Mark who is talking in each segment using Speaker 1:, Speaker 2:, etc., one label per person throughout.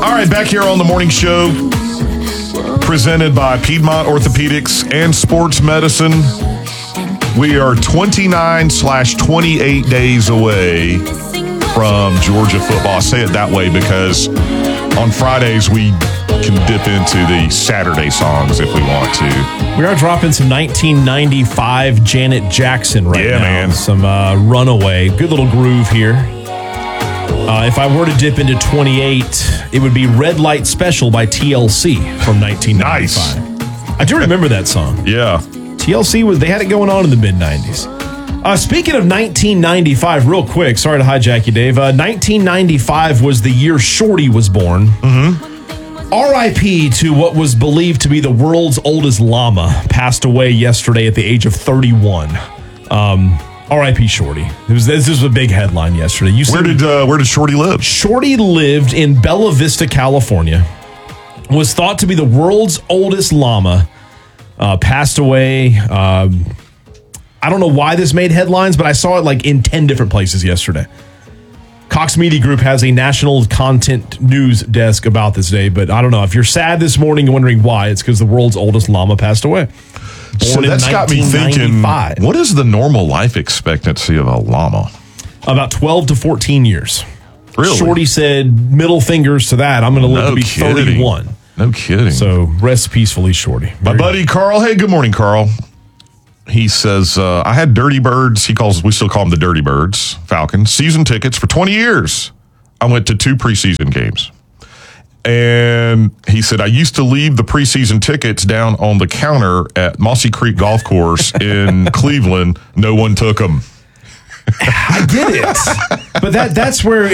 Speaker 1: All right, back here on the morning show, presented by Piedmont Orthopedics and Sports Medicine. We are 29/28 days away from Georgia football. I say it that way because on Fridays we can dip into the Saturday songs if we want to.
Speaker 2: We are dropping some 1995 Janet Jackson right now.
Speaker 1: Man.
Speaker 2: Some Runaway. Good little groove here. If I were to dip into 28, it would be Red Light Special by TLC from 1995.
Speaker 1: Nice.
Speaker 2: I do remember that song.
Speaker 1: Yeah.
Speaker 2: TLC, they had it going on in the mid-90s. Speaking of 1995, real quick, sorry to hijack you, Dave. 1995 was the year Shorty was born. Mm-hmm. R.I.P. to what was believed to be the world's oldest llama, passed away yesterday at the age of 31. R.I.P. Shorty. This was a big headline yesterday.
Speaker 1: Where did Shorty live?
Speaker 2: Shorty lived in Bella Vista, California. Was thought to be the world's oldest llama. Passed away. I don't know why this made headlines, but I saw it like in 10 different places yesterday. Cox Media Group has a national content news desk about this day, but I don't know. If you're sad this morning and wondering why, it's because the world's oldest llama passed away.
Speaker 1: So that's got me thinking, what is the normal life expectancy of a llama?
Speaker 2: About 12 to 14 years.
Speaker 1: Really?
Speaker 2: Shorty said middle fingers to that. I'm going to live to be 31.
Speaker 1: No kidding.
Speaker 2: So rest peacefully, Shorty.
Speaker 1: My buddy Carl. Hey, good morning, Carl. He says, I had Dirty Birds. We still call them the Dirty Birds, Falcons, season tickets for 20 years. I went to 2 preseason games. And he said, I used to leave the preseason tickets down on the counter at Mossy Creek Golf Course in Cleveland. No one took them.
Speaker 2: I get it. But that's where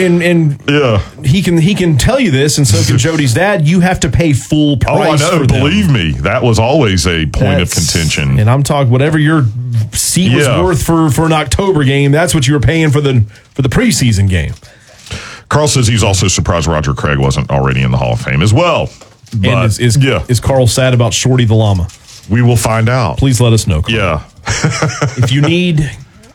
Speaker 2: he can tell you this, and so can Jody's dad, you have to pay full price.
Speaker 1: Oh, I know. Believe me, that was always a point of contention.
Speaker 2: And I'm talking whatever your seat was worth for an October game, that's what you were paying for the preseason game.
Speaker 1: Carl says he's also surprised Roger Craig wasn't already in the Hall of Fame as well. But,
Speaker 2: and is Carl sad about Shorty the llama?
Speaker 1: We will find out.
Speaker 2: Please let us know, Carl.
Speaker 1: Yeah.
Speaker 2: If you need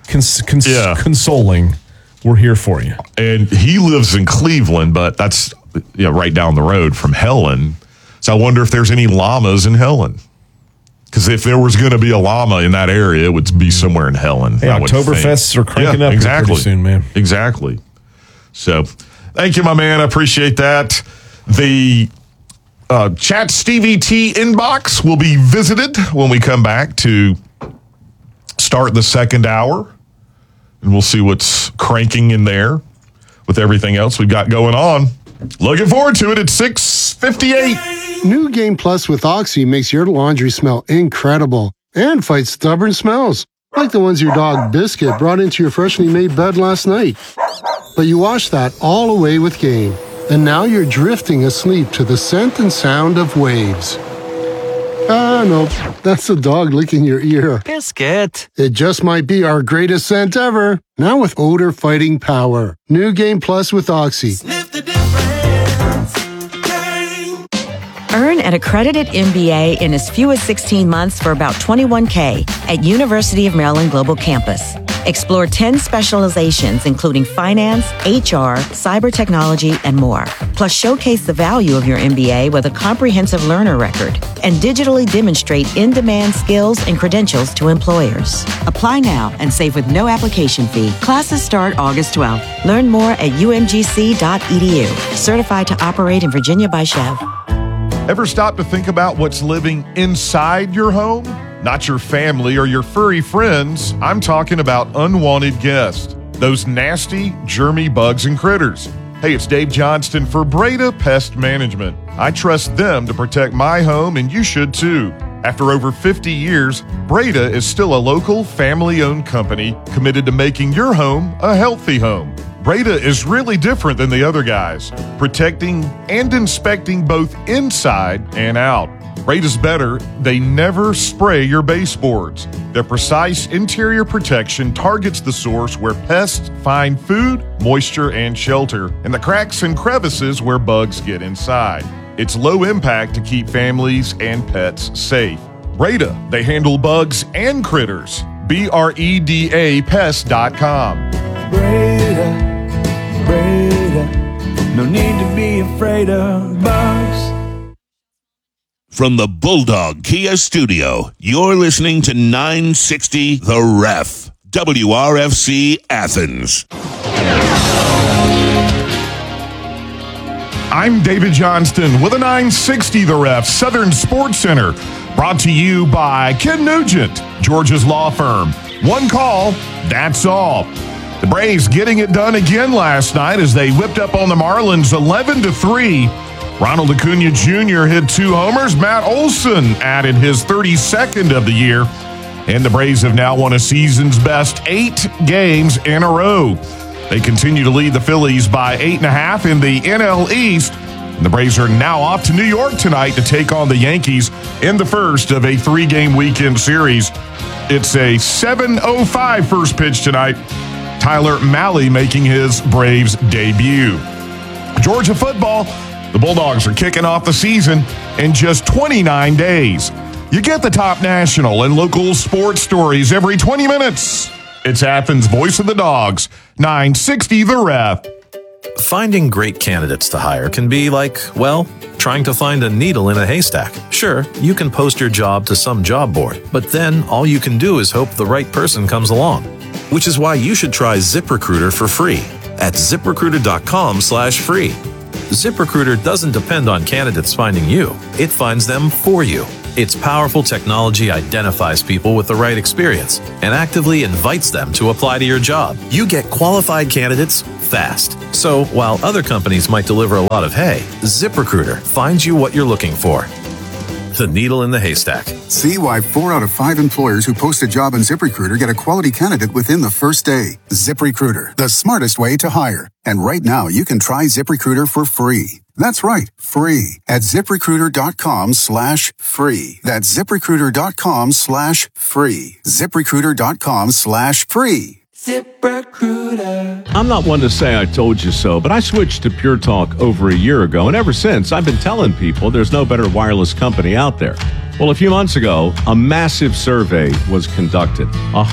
Speaker 2: consoling, we're here for you.
Speaker 1: And he lives in Cleveland, but that's right down the road from Helen. So I wonder if there's any llamas in Helen. Because if there was going to be a llama in that area, it would be somewhere in Helen.
Speaker 2: Hey, Oktoberfests are cranking up pretty soon, man.
Speaker 1: Exactly. So thank you, my man. I appreciate that. The Chat Stevie T inbox will be visited when we come back to start the second hour. And we'll see what's cranking in there with everything else we've got going on. Looking forward to it at 6:58.
Speaker 3: New Game Plus with Oxy makes your laundry smell incredible and fights stubborn smells, like the ones your dog Biscuit brought into your freshly made bed last night. But you washed that all away with Game, and now you're drifting asleep to the scent and sound of waves. No, that's the dog licking your ear.
Speaker 4: Biscuit.
Speaker 3: It just might be our greatest scent ever. Now with odor fighting power. New Game Plus with Oxy.
Speaker 5: Sniff the difference.
Speaker 6: Earn an accredited MBA in as few as 16 months for about $21K at University of Maryland Global Campus. Explore 10 specializations, including finance, HR, cyber technology, and more. Plus, showcase the value of your MBA with a comprehensive learner record and digitally demonstrate in-demand skills and credentials to employers. Apply now and save with no application fee. Classes start August 12th. Learn more at umgc.edu. Certified to operate in Virginia by Chev.
Speaker 1: Ever stop to think about what's living inside your home? Not your family or your furry friends. I'm talking about unwanted guests. Those nasty, germy bugs and critters. Hey, it's Dave Johnston for Breda Pest Management. I trust them to protect my home, and you should too. After over 50 years, Breda is still a local, family-owned company committed to making your home a healthy home. Breda is really different than the other guys, protecting and inspecting both inside and out. Breda's better. They never spray your baseboards. Their precise interior protection targets the source where pests find food, moisture, and shelter, and the cracks and crevices where bugs get inside. It's low impact to keep families and pets safe. Breda, they handle bugs and critters. BREDA Pest.com.
Speaker 5: Breda, No need to be afraid of bugs.
Speaker 4: From the Bulldog Kia Studio, you're listening to 960 The Ref, WRFC Athens.
Speaker 1: I'm David Johnston with a 960 The Ref Southern Sports Center, brought to you by Ken Nugent, Georgia's law firm. One call, that's all. The Braves getting it done again last night as they whipped up on the Marlins 11-3. Ronald Acuna Jr. hit 2 homers. Matt Olson added his 32nd of the year. And the Braves have now won a season's best 8 games in a row. They continue to lead the Phillies by 8.5 in the NL East. And the Braves are now off to New York tonight to take on the Yankees in the first of a 3-game weekend series. It's a 7:05 first pitch tonight. Tyler Mahle making his Braves debut. Georgia football, the Bulldogs are kicking off the season in just 29 days. You get the top national and local sports stories every 20 minutes. It's Athens' Voice of the Dogs, 960 The Ref.
Speaker 7: Finding great candidates to hire can be like, well, trying to find a needle in a haystack. Sure, you can post your job to some job board, but then all you can do is hope the right person comes along. Which is why you should try ZipRecruiter for free at ZipRecruiter.com/free. ZipRecruiter doesn't depend on candidates finding you. It finds them for you. Its powerful technology identifies people with the right experience and actively invites them to apply to your job. You get qualified candidates fast. So while other companies might deliver a lot of hay, ZipRecruiter finds you what you're looking for. The needle in the haystack.
Speaker 8: See why 4 out of 5 employers who post a job on ZipRecruiter get a quality candidate within the first day. ZipRecruiter, the smartest way to hire. And right now, you can try ZipRecruiter for free. That's right, free at ZipRecruiter.com/free. That's ZipRecruiter.com/free. ZipRecruiter.com/free.
Speaker 5: ZipRecruiter.
Speaker 9: I'm not one to say I told you so, but I switched to Pure Talk over a year ago, and ever since, I've been telling people there's no better wireless company out there. Well, a few months ago, a massive survey was conducted.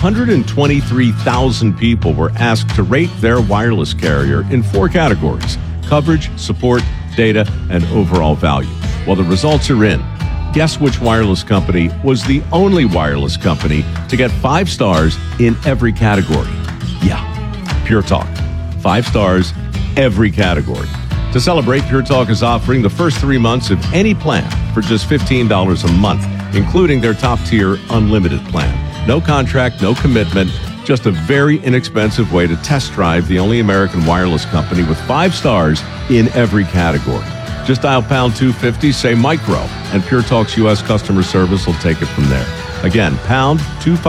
Speaker 9: 123,000 people were asked to rate their wireless carrier in 4 categories: coverage, support, data, and overall value. Well, the results are in. Guess which wireless company was the only wireless company to get 5 stars in every category? Yeah, Pure Talk. 5 stars, every category. To celebrate, Pure Talk is offering the first 3 months of any plan for just $15 a month, including their top-tier unlimited plan. No contract, no commitment, just a very inexpensive way to test drive the only American wireless company with 5 stars in every category. Just dial pound 250, say micro, and Pure Talk's U.S. customer service will take it from there. Again, pound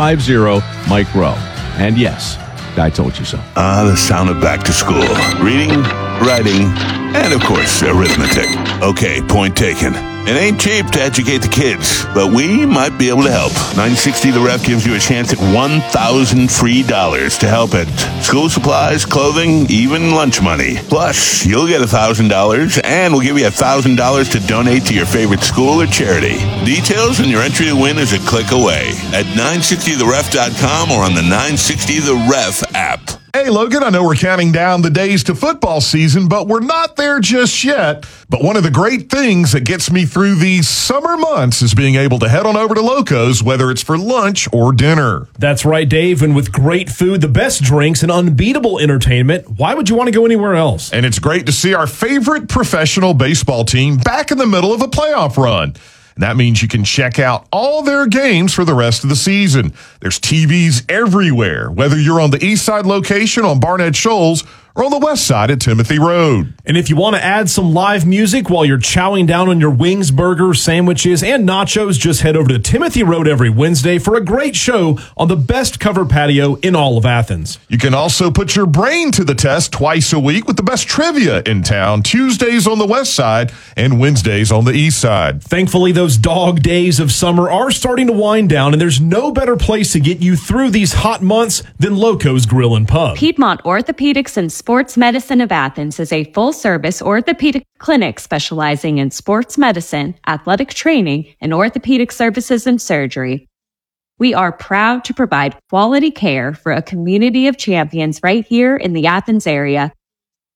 Speaker 9: 250 micro. And yes, I told you so.
Speaker 4: The sound of back to school. Reading, writing, and of course, arithmetic. Okay, point taken. It ain't cheap to educate the kids, but we might be able to help. 960 The Ref gives you a chance at $1,000 free to help at school supplies, clothing, even lunch money. Plus, you'll get $1,000, and we'll give you $1,000 to donate to your favorite school or charity. Details and your entry to win is a click away at 960theref.com or on the 960 The Ref app.
Speaker 1: Hey, Logan, I know we're counting down the days to football season, but we're not there just yet. But one of the great things that gets me through these summer months is being able to head on over to Loco's, whether it's for lunch or dinner.
Speaker 2: That's right, Dave. And with great food, the best drinks, and unbeatable entertainment, why would you want to go anywhere else?
Speaker 1: And it's great to see our favorite professional baseball team back in the middle of a playoff run. And that means you can check out all their games for the rest of the season. There's TVs everywhere, whether you're on the east side location on Barnett Shoals or on the west side at Timothy Road.
Speaker 2: And if you want to add some live music while you're chowing down on your wings, burgers, sandwiches, and nachos, just head over to Timothy Road every Wednesday for a great show on the best covered patio in all of Athens.
Speaker 1: You can also put your brain to the test twice a week with the best trivia in town, Tuesdays on the west side and Wednesdays on the east side.
Speaker 2: Thankfully, those dog days of summer are starting to wind down, and there's no better place to get you through these hot months than Loco's Grill and Pub.
Speaker 10: Piedmont Orthopedics and Sports Medicine of Athens is a full-service orthopedic clinic specializing in sports medicine, athletic training, and orthopedic services and surgery. We are proud to provide quality care for a community of champions right here in the Athens area.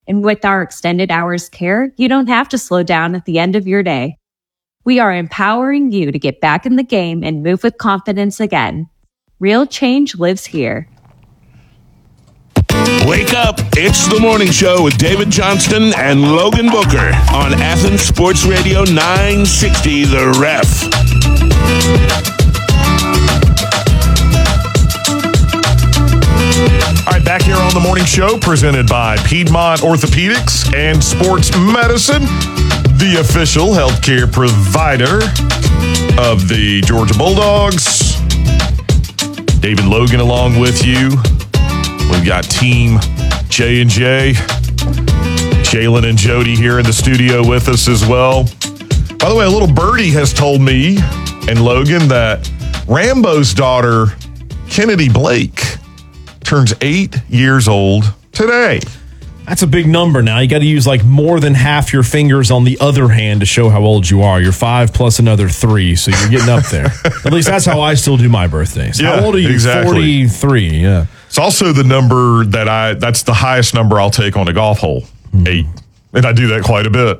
Speaker 10: And with our extended hours care, you don't have to slow down at the end of your day. We are empowering you to get back in the game and move with confidence again. Real change lives here.
Speaker 4: Wake up. It's the morning show with David Johnston and Logan Booker on Athens Sports Radio 960, The Ref.
Speaker 1: All right, back here on the morning show presented by Piedmont Orthopedics and Sports Medicine, the official healthcare provider of the Georgia Bulldogs. David Logan along with you. We've got Team J&J, Jalen and Jody here in the studio with us as well. By the way, a little birdie has told me and Logan that Rambo's daughter, Kennedy Blake, turns 8 years old today.
Speaker 2: That's a big number now. You got to use like more than half your fingers on the other hand to show how old you are. You're 5 plus another 3, so you're getting up there. At least that's how I still do my birthdays.
Speaker 1: Yeah,
Speaker 2: how old are you?
Speaker 1: exactly.
Speaker 2: 43, yeah.
Speaker 1: It's also the number that's the highest number I'll take on a golf hole, 8. And I do that quite a bit.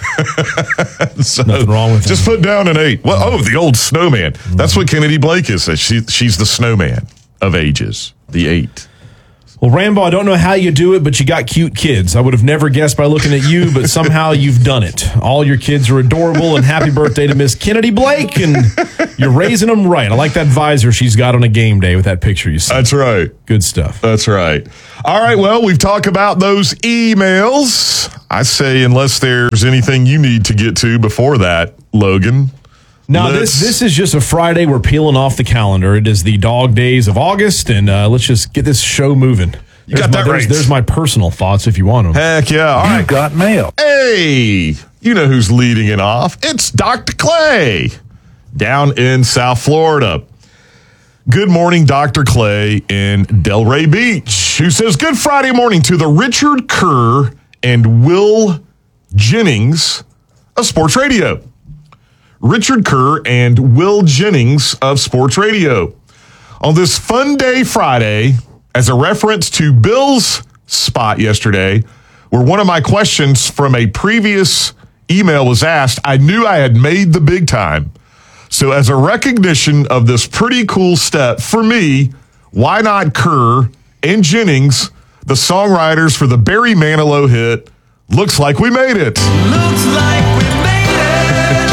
Speaker 1: So
Speaker 2: nothing wrong with that.
Speaker 1: Just put down an 8. Well, the old snowman. That's what Kennedy Blake is. She's the snowman of ages, the 8.
Speaker 2: Well, Rambo, I don't know how you do it, but you got cute kids. I would have never guessed by looking at you, but somehow you've done it. All your kids are adorable, and happy birthday to Miss Kennedy Blake, and you're raising them right. I like that visor she's got on a game day with that picture you see.
Speaker 1: That's right.
Speaker 2: Good stuff.
Speaker 1: That's right. All right, well, we've talked about those emails. I say unless there's anything you need to get to before that, Logan.
Speaker 2: Now, this is just a Friday. We're peeling off the calendar. It is the dog days of August, and let's just get this show moving. There's my personal thoughts if you want them.
Speaker 1: Heck yeah. All right.
Speaker 5: Got mail.
Speaker 1: Hey, you know who's leading it off. It's Dr. Clay down in South Florida. Good morning, Dr. Clay in Delray Beach, who says, good Friday morning to the Richard Kerr and Will Jennings of Sports Radio. Richard Kerr and Will Jennings of Sports Radio. On this Fun Day Friday, as a reference to Bill's spot yesterday, where one of my questions from a previous email was asked, I knew I had made the big time. So as a recognition of this pretty cool step, for me, why not Kerr and Jennings, the songwriters for the Barry Manilow hit, Looks Like We Made It.
Speaker 5: Looks like we made it.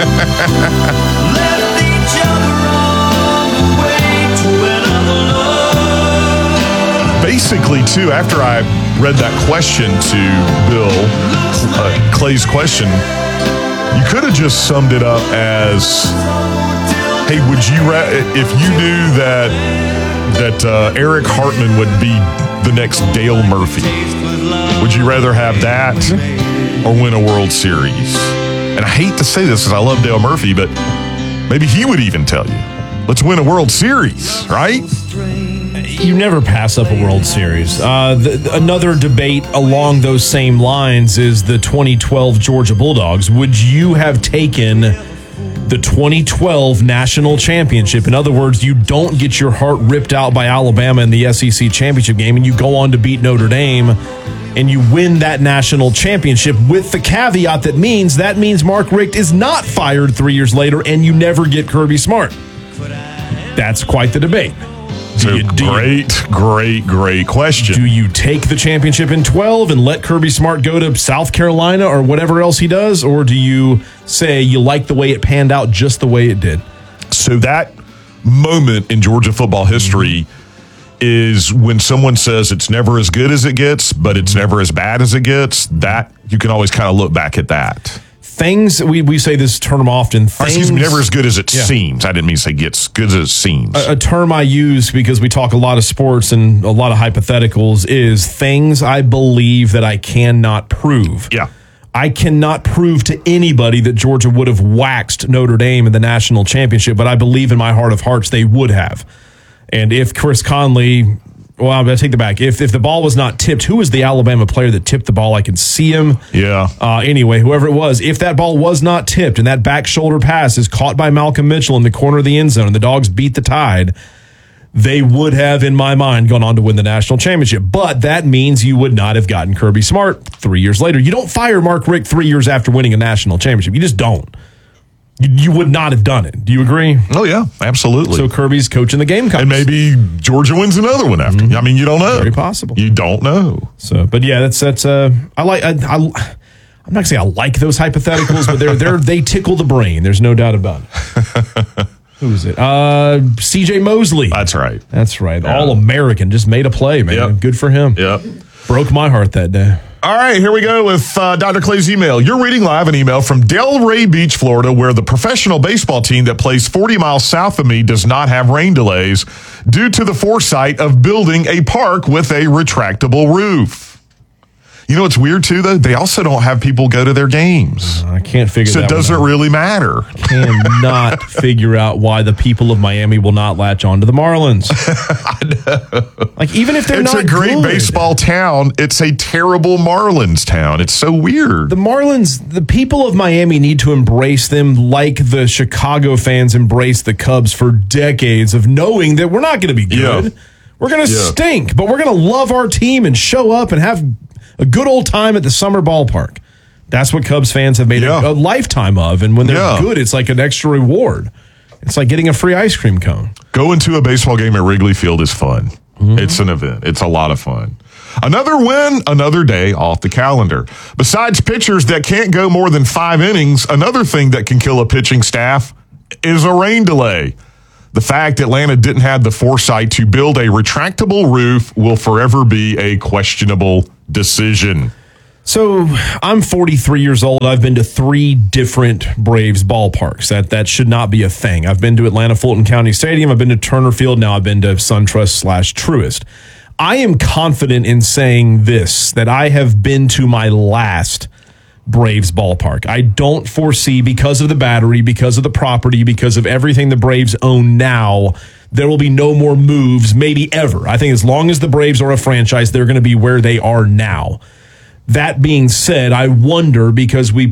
Speaker 5: Left each other on the way to another love.
Speaker 1: Basically, too, after I read that question to Bill, Clay's question, you could have just summed it up as, hey, would you, if you knew that Eric Hartman would be the next Dale Murphy, would you rather have that or win a World Series? And I hate to say this because I love Dale Murphy, but maybe he would even tell you, let's win a World Series, right?
Speaker 2: You never pass up a World Series. Another debate along those same lines is the 2012 Georgia Bulldogs. Would you have taken the 2012 national championship? In other words, you don't get your heart ripped out by Alabama in the SEC championship game, and you go on to beat Notre Dame, and you win that national championship with the caveat that means Mark Richt is not fired 3 years later, and you never get Kirby Smart. That's quite the debate.
Speaker 1: Great question.
Speaker 2: Do you take the championship in 12 and let Kirby Smart go to South Carolina or whatever else he does? Or do you say you like the way it panned out just the way it did?
Speaker 1: So that moment in Georgia football history is when someone says it's never as good as it gets, but it's never as bad as it gets. That you can always kind of look back at that.
Speaker 2: Things, we say this term often.
Speaker 1: Never as good as it seems. I didn't mean to say gets good as it seems.
Speaker 2: A term I use because we talk a lot of sports and a lot of hypotheticals is things I believe that I cannot prove.
Speaker 1: Yeah.
Speaker 2: I cannot prove to anybody that Georgia would have waxed Notre Dame in the national championship, but I believe in my heart of hearts they would have. And if Chris Conley, well, I'm going to take that back. If the ball was not tipped, who was the Alabama player that tipped the ball? I can see him.
Speaker 1: Yeah.
Speaker 2: Anyway, whoever it was, if that ball was not tipped and that back shoulder pass is caught by Malcolm Mitchell in the corner of the end zone and the Dogs beat the Tide, they would have, in my mind, gone on to win the national championship. But that means you would not have gotten Kirby Smart 3 years later. You don't fire Mark Richt 3 years after winning a national championship. You just don't. You would not have done it. Do you agree?
Speaker 1: Oh, yeah, absolutely.
Speaker 2: So Kirby's coaching the Gamecocks.
Speaker 1: And maybe Georgia wins another one after. I mean, you don't know.
Speaker 2: Very possible.
Speaker 1: You don't know.
Speaker 2: So, but yeah, that's I'm not gonna say I like those hypotheticals, but they tickle the brain. There's no doubt about it. Who is it? C.J. Mosley.
Speaker 1: That's right.
Speaker 2: That's right. Yeah. All-American. Just made a play, man.
Speaker 1: Yep.
Speaker 2: Good for him.
Speaker 1: Yep.
Speaker 2: Broke my heart that day.
Speaker 1: All right, here we go with Dr. Clay's email. You're reading live an email from Delray Beach, Florida, where the professional baseball team that plays 40 miles south of me does not have rain delays due to the foresight of building a park with a retractable roof. You know what's weird, too, though? They also don't have people go to their games.
Speaker 2: I can't figure that out.
Speaker 1: So it doesn't really matter.
Speaker 2: Cannot figure out why the people of Miami will not latch on to the Marlins.
Speaker 1: I know.
Speaker 2: Like, even if they're not
Speaker 1: It's a great
Speaker 2: good.
Speaker 1: baseball town. It's a terrible Marlins town. It's so weird.
Speaker 2: The Marlins, the people of Miami need to embrace them like the Chicago fans embraced the Cubs for decades of knowing that we're not going to be good.
Speaker 1: Yeah.
Speaker 2: We're going to stink, but we're going to love our team and show up and have a good old time at the summer ballpark. That's what Cubs fans have made a lifetime of. And when they're good, it's like an extra reward. It's like getting a free ice cream cone.
Speaker 1: Going to a baseball game at Wrigley Field is fun. Mm-hmm. It's an event. It's a lot of fun. Another win, another day off the calendar. Besides pitchers that can't go more than 5 innings, another thing that can kill a pitching staff is a rain delay. The fact Atlanta didn't have the foresight to build a retractable roof will forever be a questionable decision.
Speaker 2: So I'm 43 years old. I've been to 3 different Braves ballparks. That should not be a thing. I've been to Atlanta Fulton County Stadium. I've been to Turner Field. Now I've been to SunTrust/Truist. I am confident in saying this, that I have been to my last Braves ballpark. I don't foresee, because of the battery, because of the property, because of everything the Braves own now, there will be no more moves, maybe ever. I think as long as the Braves are a franchise, they're going to be where they are now. That being said, I wonder, because the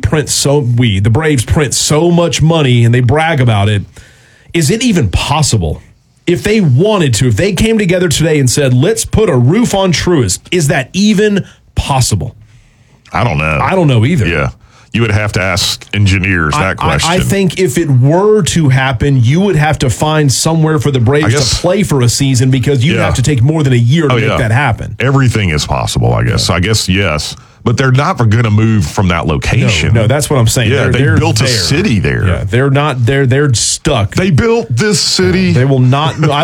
Speaker 2: Braves print so much money and they brag about it, is it even possible? If they wanted to, if they came together today and said, let's put a roof on Truist, is that even possible?
Speaker 1: I don't know.
Speaker 2: I don't know either.
Speaker 1: Yeah. You would have to ask engineers that question.
Speaker 2: I think if it were to happen, you would have to find somewhere for the Braves to play for a season, because you'd have to take more than a year to make that happen.
Speaker 1: Everything is possible, I guess. Yeah. I guess, yes. But they're not going to move from that location.
Speaker 2: No, that's what I'm saying.
Speaker 1: Yeah, they built a city there.
Speaker 2: Yeah, they're stuck.
Speaker 1: They built this city.
Speaker 2: They will not. I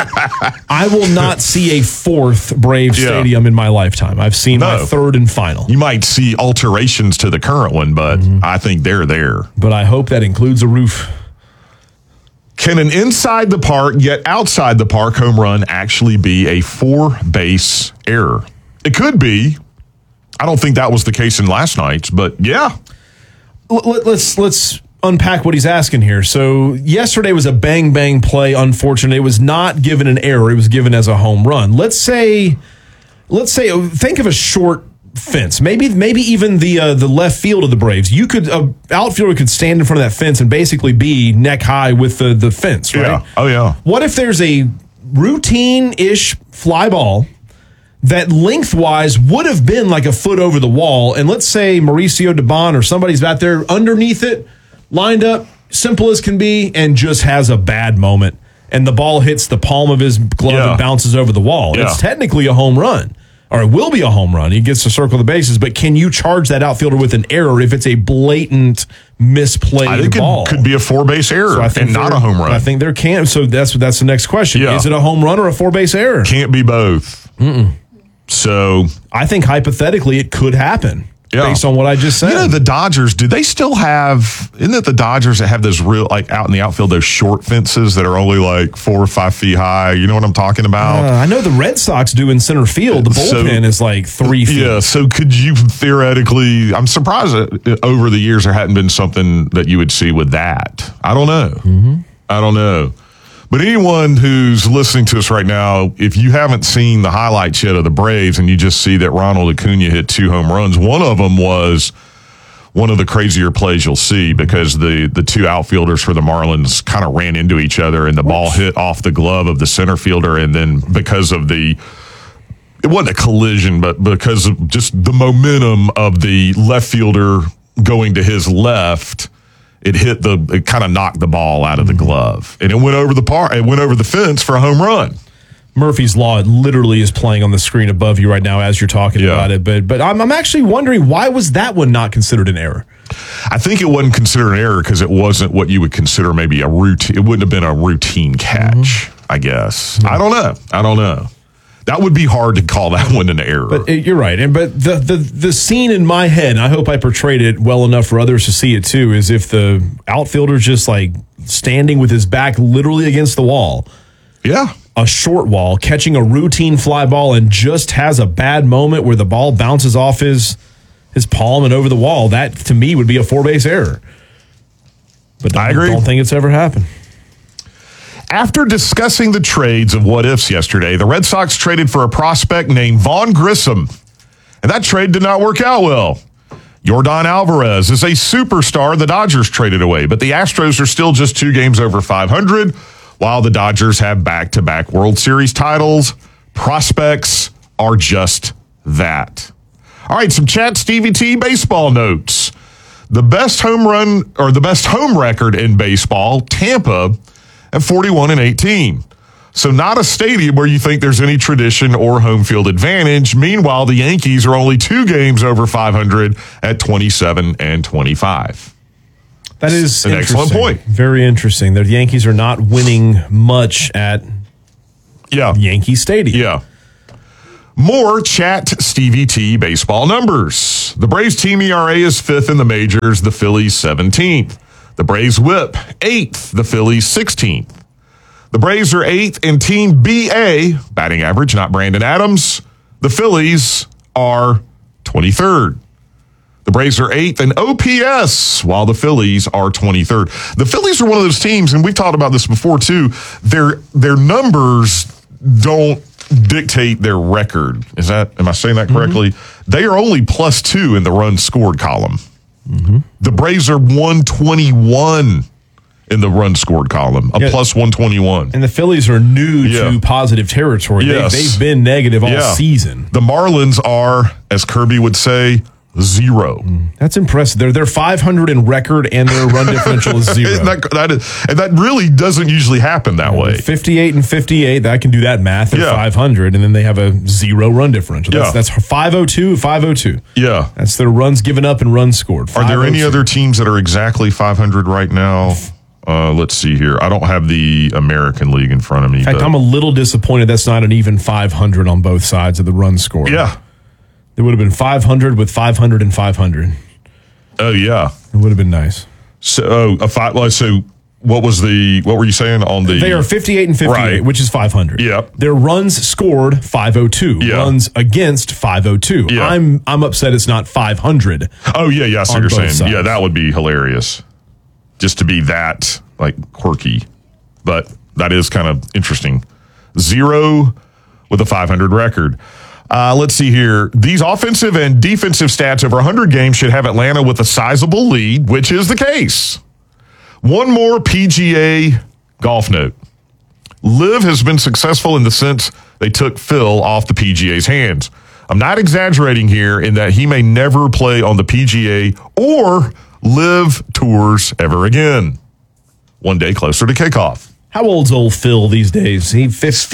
Speaker 2: will not see a 4th Braves stadium in my lifetime. I've seen my 3rd and final.
Speaker 1: You might see alterations to the current one, but I think they're there.
Speaker 2: But I hope that includes a roof.
Speaker 1: Can an inside the park yet outside the park home run actually be a 4-base error? It could be. I don't think that was the case in last night's, but yeah.
Speaker 2: Let's unpack what he's asking here. So yesterday was a bang play. Unfortunately, it was not given an error. It was given as a home run. Let's say, think of a short fence. Maybe even the left field of the Braves. Outfielder could stand in front of that fence and basically be neck high with the fence, right?
Speaker 1: Yeah. Oh yeah.
Speaker 2: What if there's a routine-ish fly ball that lengthwise would have been like a foot over the wall, and let's say Mauricio Dubon or somebody's out there underneath it, lined up, simple as can be, and just has a bad moment, and the ball hits the palm of his glove and bounces over the wall. Yeah. It's technically a home run, or it will be a home run. He gets to circle the bases, but can you charge that outfielder with an error if it's a blatant misplayed
Speaker 1: I think
Speaker 2: ball?
Speaker 1: It could be a 4-base error and not a home run.
Speaker 2: I think there can. So that's the next question.
Speaker 1: Yeah.
Speaker 2: Is it a home run or a 4-base error?
Speaker 1: Can't be both. So
Speaker 2: I think hypothetically it could happen based on what I just said.
Speaker 1: You know, the Dodgers, do they still have, isn't it the Dodgers that have those real, like out in the outfield, those short fences that are only like 4 or 5 feet high? You know what I'm talking about?
Speaker 2: I know the Red Sox do in center field. The bullpen is like 3 feet.
Speaker 1: Yeah, so could you theoretically, I'm surprised that over the years there hadn't been something that you would see with that. I don't know. I don't know. But anyone who's listening to us right now, if you haven't seen the highlights yet of the Braves and you just see that Ronald Acuna hit 2 home runs, one of them was one of the crazier plays you'll see because the two outfielders for the Marlins kind of ran into each other and the ball hit off the glove of the center fielder. And then because of it wasn't a collision, but because of just the momentum of the left fielder going to his left, it kind of knocked the ball out of the glove. And it went over the fence for a home run.
Speaker 2: Murphy's Law literally is playing on the screen above you right now as you're talking about it. But I'm actually wondering, why was that one not considered an error?
Speaker 1: I think it wasn't considered an error because it wasn't what you would consider maybe a routine. It wouldn't have been a routine catch, I guess. I don't know. That would be hard to call that one an error.
Speaker 2: But you're right. But the scene in my head, and I hope I portrayed it well enough for others to see it too, is if the outfielder's just like standing with his back literally against the wall.
Speaker 1: Yeah.
Speaker 2: A short wall, catching a routine fly ball and just has a bad moment where the ball bounces off his palm and over the wall. That, to me, would be a 4-base error. But I agree. Don't think it's ever happened.
Speaker 1: After discussing the trades of what-ifs yesterday, the Red Sox traded for a prospect named Vaughn Grissom. And that trade did not work out well. Yordan Alvarez is a superstar the Dodgers traded away, but the Astros are still just 2 games over 500, while the Dodgers have back-to-back World Series titles. Prospects are just that. All right, some Chat Stevie T baseball notes. The best home record in baseball, Tampa, at 41-18. So not a stadium where you think there's any tradition or home field advantage. Meanwhile, the Yankees are only 2 games over 500 at 27-25.
Speaker 2: That is
Speaker 1: an excellent point.
Speaker 2: Very interesting. The Yankees are not winning much at Yankee Stadium.
Speaker 1: Yeah. More Chat Stevie T baseball numbers. The Braves team ERA is 5th in the majors, the Phillies 17th. The Braves whip 8th, the Phillies 16th. The Braves are 8th in Team BA, batting average, not Brandon Adams. The Phillies are 23rd. The Braves are 8th in OPS, while the Phillies are 23rd. The Phillies are one of those teams, and we've talked about this before too, their numbers don't dictate their record. Am I saying that correctly? Mm-hmm. They are only +2 in the runs scored column. Mm-hmm. The Braves are 121 in the run scored column, +121.
Speaker 2: And the Phillies are new to positive territory.
Speaker 1: Yes.
Speaker 2: They've been negative all season.
Speaker 1: The Marlins are, as Kirby would say, 0.
Speaker 2: That's impressive. They're 500 in record, and their run differential is 0.
Speaker 1: That really doesn't usually happen that way.
Speaker 2: 58-58. I can do that math. They're 500, and then they have a 0 run differential. That's 502.
Speaker 1: Yeah.
Speaker 2: That's their runs given up and runs scored.
Speaker 1: Are there any other teams that are exactly 500 right now? Let's see here. I don't have the American League in front of me.
Speaker 2: In fact, I'm a little disappointed that's not an even 500 on both sides of the run score.
Speaker 1: Yeah.
Speaker 2: It would have been 500 with 500 and 500.
Speaker 1: Oh, yeah.
Speaker 2: It would have been nice.
Speaker 1: So, so what were you saying on the...
Speaker 2: They are 58-58, which is 500.
Speaker 1: Yep.
Speaker 2: Their runs scored 502.
Speaker 1: Yeah.
Speaker 2: Runs against 502.
Speaker 1: Yeah.
Speaker 2: I'm upset it's not 500.
Speaker 1: Oh, yeah, I see what you're saying.
Speaker 2: Sides.
Speaker 1: Yeah, that would be hilarious. Just to be that, quirky. But that is kind of interesting. 0 with a 500 record. Let's see here. These offensive and defensive stats over 100 games should have Atlanta with a sizable lead, which is the case. One more PGA golf note. LIV has been successful in the sense they took Phil off the PGA's hands. I'm not exaggerating here in that he may never play on the PGA or LIV tours ever again. One day closer to kickoff.
Speaker 2: How old's old Phil these days? He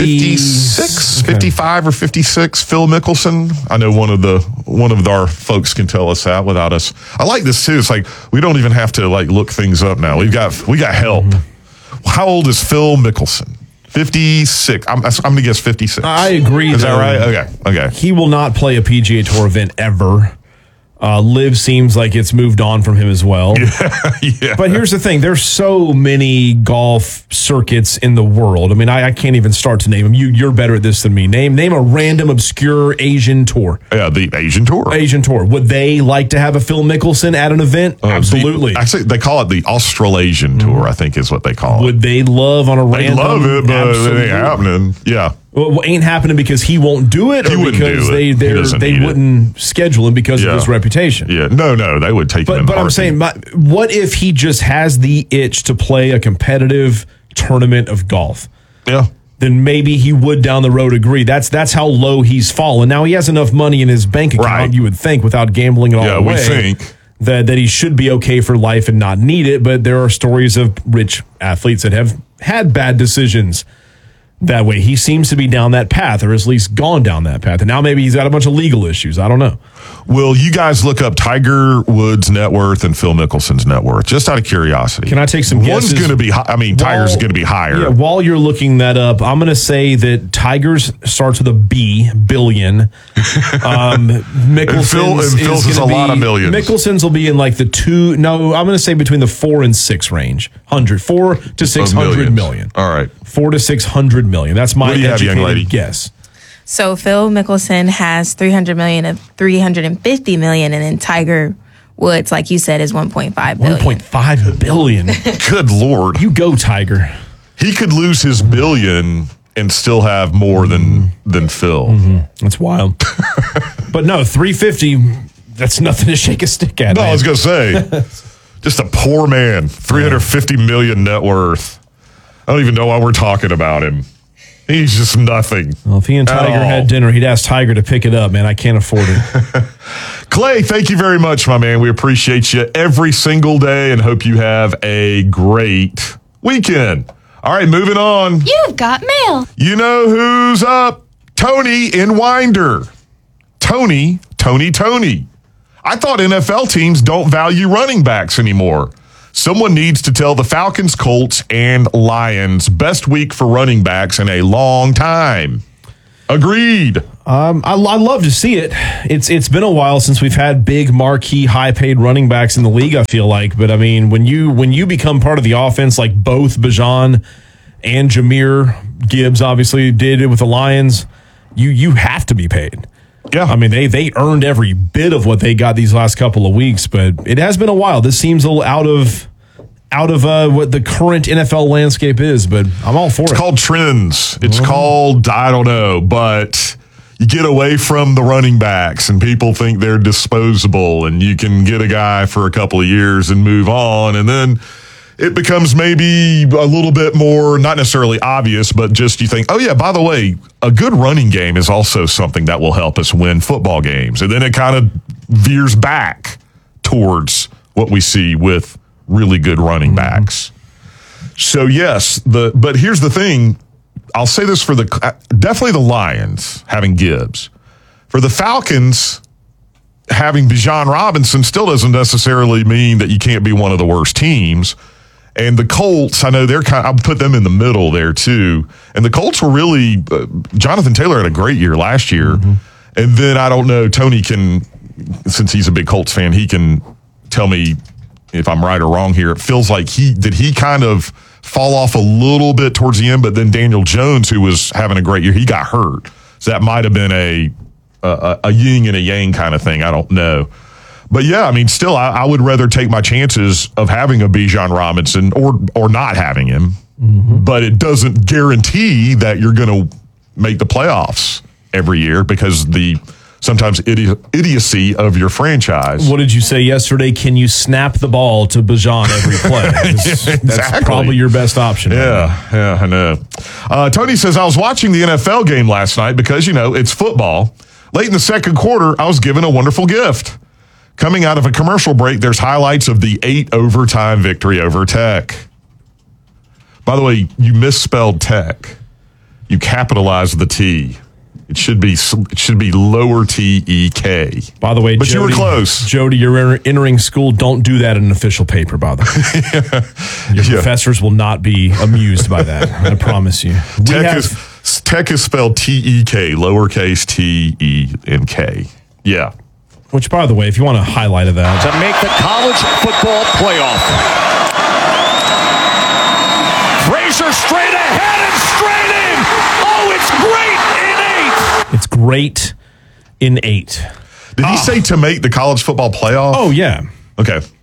Speaker 1: 56, 55 or 56. Phil Mickelson. I know one of our folks can tell us that without us. I like this too. It's like we don't even have to look things up now. We got help. Mm-hmm. How old is Phil Mickelson? 56. I'm going to guess 56.
Speaker 2: I agree.
Speaker 1: Is that right? Okay.
Speaker 2: He will not play a PGA Tour event ever. LIV seems like it's moved on from him as well.
Speaker 1: Yeah.
Speaker 2: But here's the thing. There's so many golf circuits in the world. I mean, I can't even start to name them. You're better at this than me. Name a random, obscure Asian tour.
Speaker 1: Yeah, the Asian tour.
Speaker 2: Asian tour. Would they like to have a Phil Mickelson at an event? Absolutely.
Speaker 1: Actually, they call it the Australasian tour, I think is what they call it.
Speaker 2: Would they love on a random?
Speaker 1: They love it, but it ain't happening. Yeah.
Speaker 2: Well, ain't happening because he won't do it, or because they wouldn't schedule him because of his reputation.
Speaker 1: Yeah, no, they would take him.
Speaker 2: But I'm saying, what if he just has the itch to play a competitive tournament of golf?
Speaker 1: Yeah.
Speaker 2: Then maybe he would down the road agree. That's how low he's fallen. Now he has enough money in his bank account, you would think, without gambling it all away.
Speaker 1: Yeah, we think.
Speaker 2: That he should be okay for life and not need it. But there are stories of rich athletes that have had bad decisions that way. He seems to be down that path, or at least gone down that path. And now maybe he's got a bunch of legal issues. I don't know.
Speaker 1: Will you guys look up Tiger Woods' net worth and Phil Mickelson's net worth, just out of curiosity?
Speaker 2: Can I take some guesses?
Speaker 1: One's going to be Tiger's going to be higher.
Speaker 2: Yeah, while you're looking that up, I'm going to say that Tiger's starts with a B, billion. Mickelson's
Speaker 1: and Phil's is a lot of millions.
Speaker 2: Mickelson's will be in like the I'm going to say between the 4 and 6 range. 4 to 600 million.
Speaker 1: All right.
Speaker 2: 4 to 600 million. That's my educated guess.
Speaker 11: So Phil Mickelson has 300 million of 350 million, and then Tiger Woods, like you said, is 1.5 billion.
Speaker 2: 1.5 billion.
Speaker 1: Good Lord.
Speaker 2: You go, Tiger.
Speaker 1: He could lose his billion and still have more than Phil.
Speaker 2: Mm-hmm. That's wild. But no, 350, that's nothing to shake a stick at.
Speaker 1: No, I was going to say, just a poor man, 350 million net worth. I don't even know why we're talking about him. He's just nothing.
Speaker 2: Well, if he and Tiger had dinner, he'd ask Tiger to pick it up, man. I can't afford it.
Speaker 1: Clay, thank you very much, my man. We appreciate you every single day and hope you have a great weekend. All right, moving on.
Speaker 12: You've got mail.
Speaker 1: You know who's up? Tony in Winder. Tony. I thought NFL teams don't value running backs anymore. Someone needs to tell the Falcons, Colts, and Lions best week for running backs in a long time. Agreed.
Speaker 2: I love to see it. It's been a while since we've had big marquee, high-paid running backs in the league, I feel like. But, I mean, when you become part of the offense like both Bijan and Jahmyr Gibbs obviously did it with the Lions, you have to be paid.
Speaker 1: Yeah.
Speaker 2: I mean, they earned every bit of what they got these last couple of weeks, but it has been a while. This seems a little out of what the current NFL landscape is, but I'm all for it.
Speaker 1: It's called trends. It's called, I don't know, but you get away from the running backs and people think they're disposable and you can get a guy for a couple of years and move on, and then it becomes maybe a little bit more, not necessarily obvious, but just you think, oh yeah, by the way, a good running game is also something that will help us win football games. And then it kind of veers back towards what we see with really good running backs. So yes, but here's the thing. I'll say this for definitely the Lions having Gibbs. For the Falcons, having Bijan Robinson still doesn't necessarily mean that you can't be one of the worst teams. And the Colts, I know I'll put them in the middle there too. And the Colts were really, Jonathan Taylor had a great year last year. Mm-hmm. And then I don't know, Tony can, since he's a big Colts fan, he can tell me if I'm right or wrong here. It feels like he kind of fall off a little bit towards the end, but then Daniel Jones, who was having a great year, he got hurt. So that might have been a yin and a yang kind of thing. I don't know. But yeah, I mean, still, I would rather take my chances of having a Bijan Robinson or not having him. Mm-hmm. But it doesn't guarantee that you're going to make the playoffs every year because sometimes idiocy of your franchise.
Speaker 2: What did you say yesterday? Can you snap the ball to Bijan every play?
Speaker 1: Exactly.
Speaker 2: That's probably your best option.
Speaker 1: Yeah, I know. Tony says, I was watching the NFL game last night because, it's football. Late in the second quarter, I was given a wonderful gift. Coming out of a commercial break, there's highlights of the 8 overtime victory over Tech. By the way, you misspelled Tech. You capitalized the T. It should be lower T-E-K.
Speaker 2: By the way,
Speaker 1: but Jody, you were close.
Speaker 2: Jody, you're entering school. Don't do that in an official paper, by the way. Your professors will not be amused by that. I promise you.
Speaker 1: Tech is spelled T-E-K, lowercase T-E-N-K. Yeah.
Speaker 2: Which, by the way, if you want to highlight of that.
Speaker 13: To make the college football playoff. Frazier straight ahead and straight in. Oh, it's great in 8.
Speaker 2: It's great in 8.
Speaker 1: Did he say to make the college football playoff?
Speaker 2: Oh, yeah.
Speaker 1: Okay.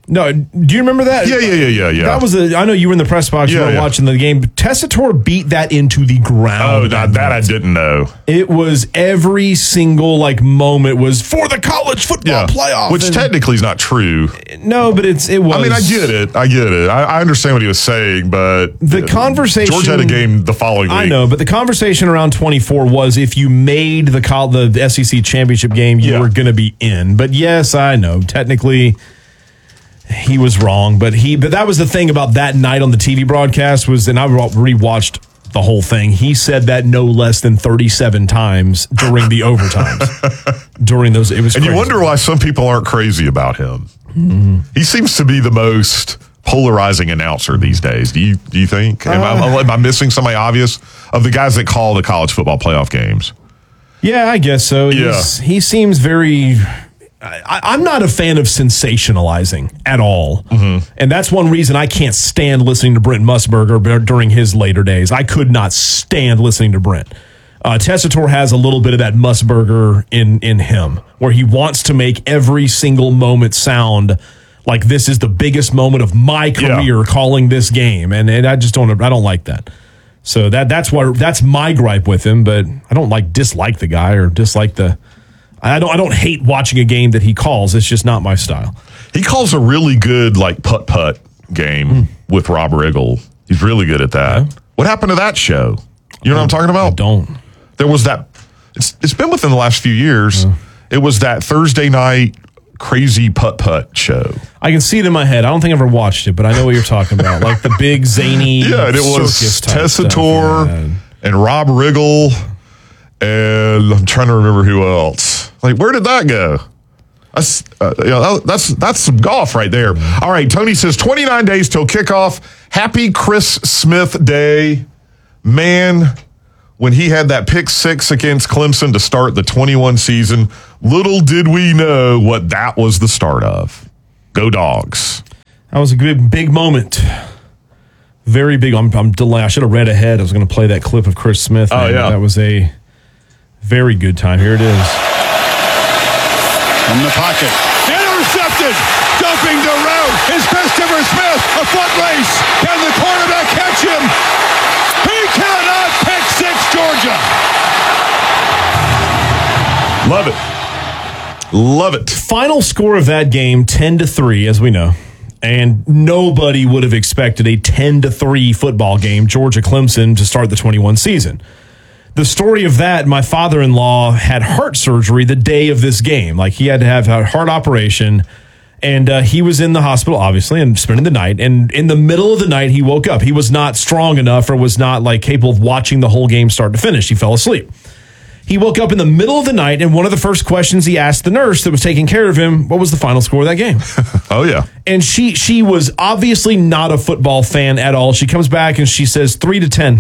Speaker 2: No, do you remember that?
Speaker 1: Yeah.
Speaker 2: That was I know you were in the press box. You were watching the game. Tessitore beat that into the ground.
Speaker 1: Oh, that I didn't know.
Speaker 2: It was every single moment was for the college football playoff,
Speaker 1: which technically is not true.
Speaker 2: No, but it was.
Speaker 1: I mean, I get it. I understand what he was saying, but
Speaker 2: the conversation.
Speaker 1: Georgia had a game the following week.
Speaker 2: I know, but the conversation around 24 was if you made the SEC championship game, you were going to be in. But yes, I know technically. He was wrong, but that was the thing about that night on the TV broadcast and I rewatched the whole thing. He said that no less than 37 times during the overtimes. During those, it was
Speaker 1: and
Speaker 2: crazy.
Speaker 1: You wonder why some people aren't crazy about him.
Speaker 2: Mm-hmm.
Speaker 1: He seems to be the most polarizing announcer these days. Do you think? Am I missing somebody obvious of the guys that call the college football playoff games?
Speaker 2: Yeah, I guess so. He seems very. I'm not a fan of sensationalizing at all. Mm-hmm. And that's one reason I can't stand listening to Brent Musburger during his later days. I could not stand listening to Brent. Tessitore has a little bit of that Musburger in him, where he wants to make every single moment sound like this is the biggest moment of my career calling this game. And I just don't like that. So that's my gripe with him, but I don't dislike the guy or dislike I don't hate watching a game that he calls. It's just not my style.
Speaker 1: He calls a really good putt-putt game with Rob Riggle. He's really good at that. Yeah. What happened to that show? You know what I'm talking about?
Speaker 2: I don't.
Speaker 1: There was that. It's been within the last few years. It was that Thursday night crazy putt-putt show.
Speaker 2: I can see it in my head. I don't think I ever watched it, but I know what you're talking about. Like the big zany
Speaker 1: and it was Tessitore and Rob Riggle. And I'm trying to remember who else. Where did that go? That's some golf right there. All right, Tony says 29 days till kickoff. Happy Chris Smith Day. Man, when he had that pick 6 against Clemson to start the 21 season, little did we know what that was the start of. Go Dogs.
Speaker 2: That was a big moment. Very big. I'm delayed. I should have read ahead. I was going to play that clip of Chris Smith.
Speaker 1: Oh, yeah.
Speaker 2: That was a very good time. Here it is.
Speaker 12: From the pocket. Intercepted. Dumping the route is Christopher Smith. A foot race. Can the quarterback catch him? He cannot. Pick 6, Georgia.
Speaker 1: Love it. Love it.
Speaker 2: Final score of that game, 10-3, as we know. And nobody would have expected a 10-3 football game, Georgia-Clemson, to start the 21 season. The story of that, my father-in-law had heart surgery the day of this game. He had to have a heart operation, and he was in the hospital, obviously, and spending the night. And in the middle of the night, he woke up. He was not strong enough or was not capable of watching the whole game start to finish. He fell asleep. He woke up in the middle of the night, and one of the first questions he asked the nurse that was taking care of him, what was the final score of that game?
Speaker 1: Oh, yeah.
Speaker 2: And she was obviously not a football fan at all. She comes back, and she says 3-10.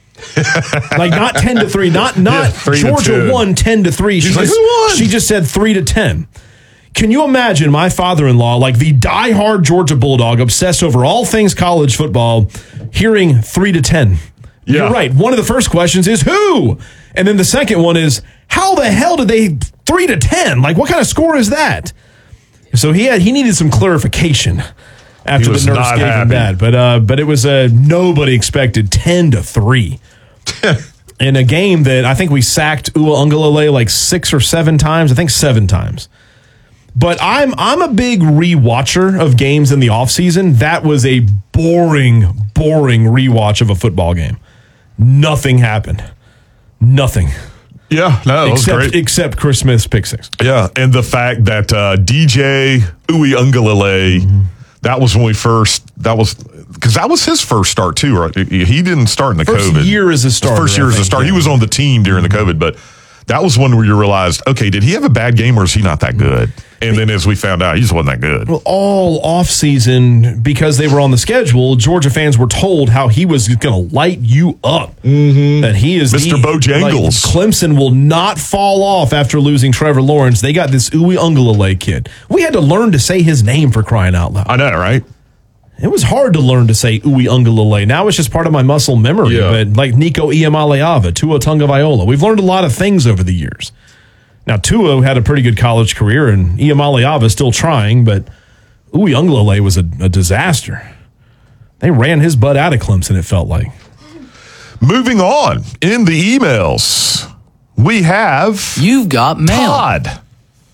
Speaker 2: Not 10-3, not Georgia won 10-3.
Speaker 1: She's who won?
Speaker 2: She just said 3-10. Can you imagine my father-in-law, the diehard Georgia Bulldog, obsessed over all things college football, hearing 3-10? Yeah. You're right. One of the first questions is who? And then the second one is how the hell did they 3-10? What kind of score is that? So he needed some clarification after the nurse gave him that. But it was nobody expected 10-3 in a game that I think we sacked Uiagalelei 6 or 7 times. I think 7 times. But I'm a big rewatcher of games in the offseason. That was a boring rewatch of a football game. Nothing happened. Nothing.
Speaker 1: Yeah, no, that was great.
Speaker 2: Except Chris Smith's pick 6.
Speaker 1: Yeah, and the fact that DJ Uiagalelei, that was when because that was his first start too, right? He didn't start in the
Speaker 2: first
Speaker 1: COVID.
Speaker 2: Year as a starter.
Speaker 1: First year as a starter. He was on the team during the COVID, but that was when we realized, okay, did he have a bad game or is he not that good? And then as we found out, he just wasn't that good.
Speaker 2: Well, all offseason, because they were on the schedule, Georgia fans were told how he was going to light you up. Mm-hmm. That he is
Speaker 1: Mr. Bojangles.
Speaker 2: Clemson will not fall off after losing Trevor Lawrence. They got this Uiagalelei kid. We had to learn to say his name for crying out loud.
Speaker 1: I know, right?
Speaker 2: It was hard to learn to say Uiagalelei. Now it's just part of my muscle memory. Yeah. But Nico Iamaleava, Tua Tagovailoa. We've learned a lot of things over the years. Now, Tua had a pretty good college career, and Iamaleava is still trying, but Uiagalelei was a disaster. They ran his butt out of Clemson, it felt like.
Speaker 1: Moving on, in the emails, we have...
Speaker 14: You've got mail.
Speaker 1: Todd.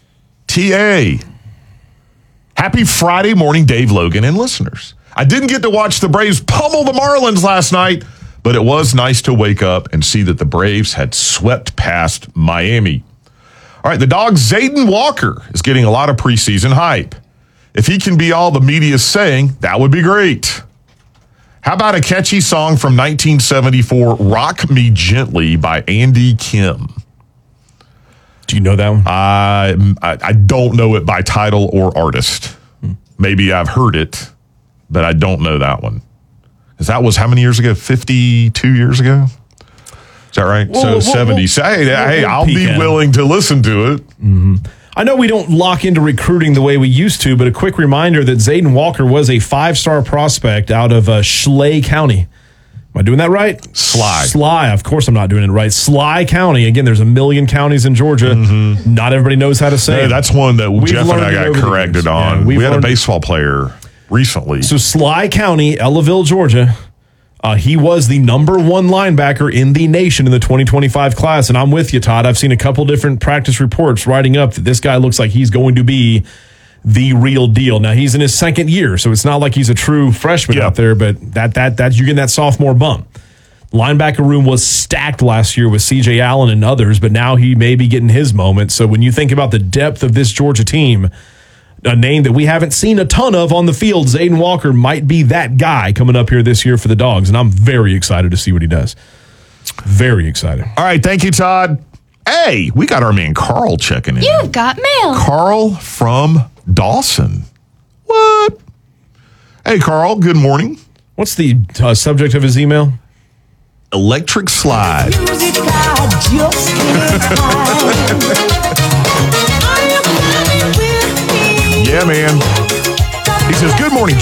Speaker 1: T.A. Happy Friday morning, Dave Logan and listeners. I didn't get to watch the Braves pummel the Marlins last night, but it was nice to wake up and see that the Braves had swept past Miami. All right, the dog Zayden Walker is getting a lot of preseason hype. If he can be all the media's saying, that would be great. How about a catchy song from 1974, Rock Me Gently by Andy Kim?
Speaker 2: Do you know that one?
Speaker 1: I don't know it by title or artist. Maybe I've heard it, but I don't know that one. Because that was how many years ago? 52 years ago? Is that right? So 70. Hey, I'll be willing to listen to it.
Speaker 2: Mm-hmm. I know we don't lock into recruiting the way we used to, but a quick reminder that Zayden Walker was a 5-star prospect out of Schley County. Am I doing that right? Sly. Of course I'm not doing it right. Sly County. Again, there's a million counties in Georgia. Mm-hmm. Not everybody knows how to say it.
Speaker 1: That's one that Jeff and I got corrected on. Yeah, we had a baseball player recently.
Speaker 2: So Sly County, Ellaville, Georgia. He was the number 1 linebacker in the nation in the 2025 class. And I'm with you, Todd. I've seen a couple different practice reports writing up that this guy looks like he's going to be the real deal. Now, he's in his second year, so it's not like he's a true freshman out there, but that's you're getting that sophomore bump. Linebacker room was stacked last year with C.J. Allen and others, but now he may be getting his moment. So when you think about the depth of this Georgia team, a name that we haven't seen a ton of on the field, Zayden Walker might be that guy coming up here this year for the Dogs, and I'm very excited to see what he does. Very excited.
Speaker 1: All right, thank you, Todd. Hey, we got our man Carl checking in.
Speaker 15: You've got mail.
Speaker 1: Carl from Dawson. What? Hey, Carl, good morning.
Speaker 2: What's the subject of his email?
Speaker 1: Electric slide. Yeah, man. He says, good morning,